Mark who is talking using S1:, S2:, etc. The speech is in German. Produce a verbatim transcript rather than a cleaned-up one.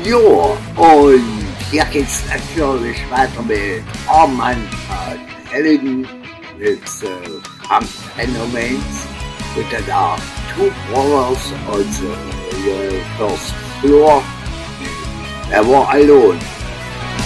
S1: Jo, und hier geht's natürlich weiter mit Armand van Helden, mit äh, Frank Phänomens und dann auch Two Brothers, also äh, First Floor. Er war alone.